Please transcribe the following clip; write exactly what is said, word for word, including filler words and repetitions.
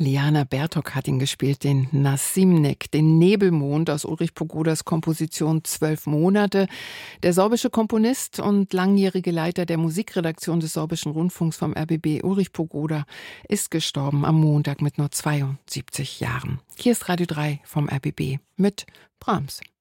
Liana Bertok hat ihn gespielt, den Nasimnek, den Nebelmond aus Ulrich Pogodas Komposition Zwölf Monate. Der sorbische Komponist und langjährige Leiter der Musikredaktion des Sorbischen Rundfunks vom R B B, Ulrich Pogoda, ist gestorben am Montag mit nur zweiundsiebzig Jahren. Hier ist Radio drei vom R B B mit Brahms.